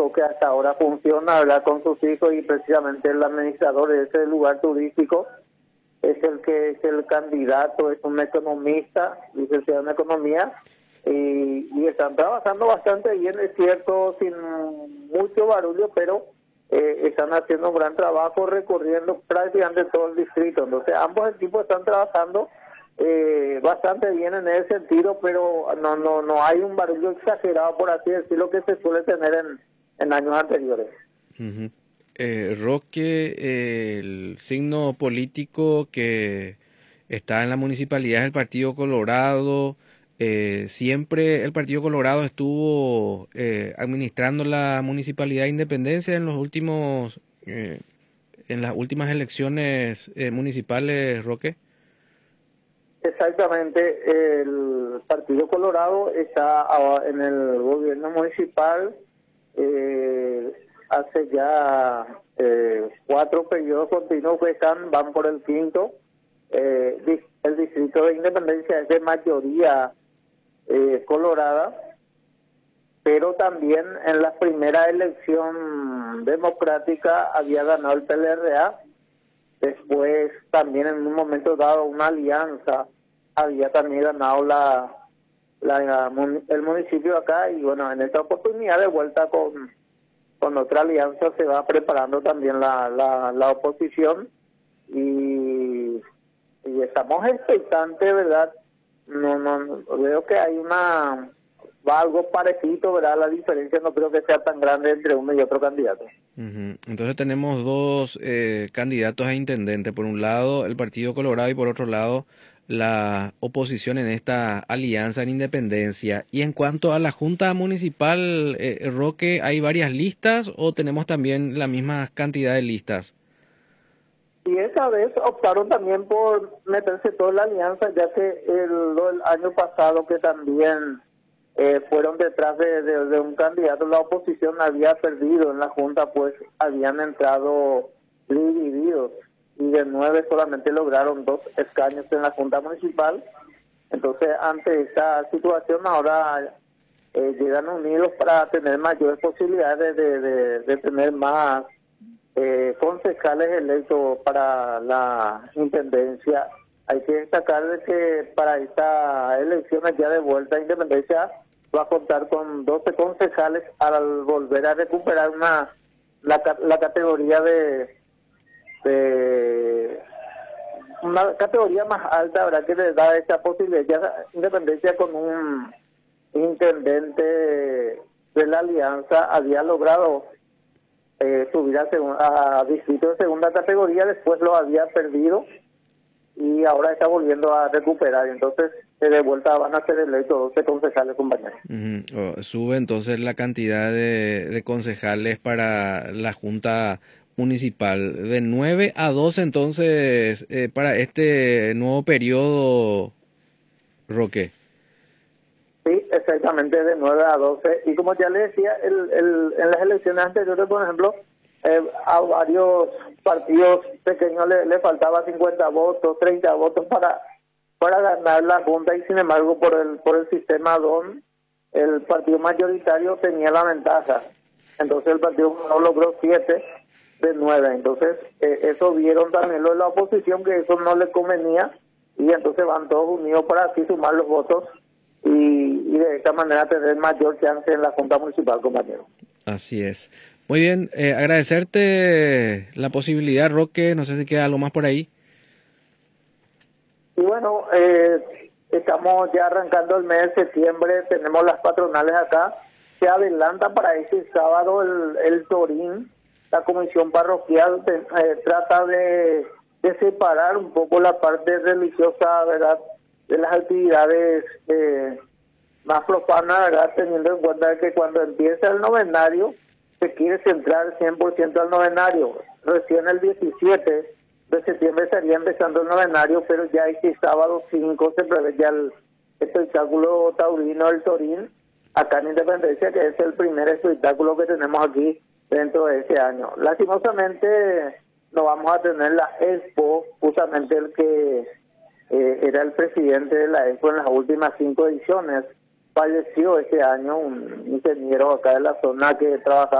turístico que hasta ahora funciona, ¿verdad?, con sus hijos, y precisamente el administrador de ese lugar turístico es el que es el candidato, es un economista, licenciado en economía, y están trabajando bastante bien, es cierto, sin mucho barullo, pero están haciendo un gran trabajo recorriendo prácticamente todo el distrito. Entonces ambos equipos están trabajando bastante bien en ese sentido, pero no hay un barullo exagerado, por así decirlo, que se suele tener en años anteriores. Uh-huh. Roque, el signo político que está en la municipalidad es el Partido Colorado. Siempre el Partido Colorado estuvo administrando la Municipalidad de Independencia en las últimas elecciones municipales, Roque. Exactamente, el Partido Colorado está en el gobierno municipal hace ya 4 periodos continuos que van por el quinto. El distrito de Independencia es de mayoría colorada, pero también en la primera elección democrática había ganado el PLRA. Después también en un momento dado una alianza había también ganado el municipio acá, y bueno, en esta oportunidad de vuelta con otra alianza se va preparando también la oposición, y estamos expectantes, ¿verdad? No veo que hay va algo parecido, ¿verdad? La diferencia no creo que sea tan grande entre uno y otro candidato. Uh-huh. Entonces tenemos dos candidatos a intendente, por un lado el Partido Colorado y por otro lado la oposición en esta alianza en Independencia. Y en cuanto a la Junta Municipal, Roque, ¿hay varias listas o tenemos también la misma cantidad de listas? Y esa vez optaron también por meterse toda la alianza, ya que el año pasado que también fueron detrás de un candidato, la oposición había perdido en la Junta, pues habían entrado divididos, y de 9 solamente lograron 2 escaños en la Junta Municipal. Entonces, ante esta situación, ahora llegan unidos para tener mayores posibilidades de tener más concejales electos para la intendencia. Hay que destacar de que para esta elecciones ya de vuelta a Independencia va a contar con 12 concejales al volver a recuperar la categoría de una categoría más alta, ¿verdad?, que le da esta posibilidad. Ya Independencia, con un intendente de la alianza, había logrado subir a distrito de segunda categoría, después lo había perdido y ahora está volviendo a recuperar. Entonces, de vuelta van a ser electos 12 concejales, compañeros. Uh-huh. Sube entonces la cantidad de concejales para la Junta Municipal de 9 a 12 entonces para este nuevo periodo, Roque. Sí, exactamente, de 9 a 12. Y como ya le decía, en las elecciones anteriores, por ejemplo, a varios partidos pequeños le faltaba 50 votos, 30 votos para ganar la Junta, y sin embargo por el sistema DON, el partido mayoritario tenía la ventaja. Entonces el partido no logró 7 de 9. Entonces eso vieron también los de la oposición, que eso no les convenía, y entonces van todos unidos para así sumar los votos y de esta manera tener mayor chance en la Junta Municipal, compañero. Así es. Muy bien, agradecerte la posibilidad, Roque. No sé si queda algo más por ahí. Y bueno, estamos ya arrancando el mes de septiembre, tenemos las patronales acá. Se adelanta para ese sábado el Torín. La comisión parroquial trata de separar un poco la parte religiosa, ¿verdad?, de las actividades más profanas, ¿verdad?, teniendo en cuenta que cuando empieza el novenario se quiere centrar 100% al novenario. Recién el 17 de septiembre estaría empezando el novenario, pero ya este sábado 5 se prevé ya el espectáculo taurino del Torín acá en Independencia, que es el primer espectáculo que tenemos aquí dentro de ese año. Lastimosamente no vamos a tener la Expo, justamente el que era el presidente de la Expo en las últimas 5 ediciones. Falleció este año un ingeniero acá de la zona que trabajaba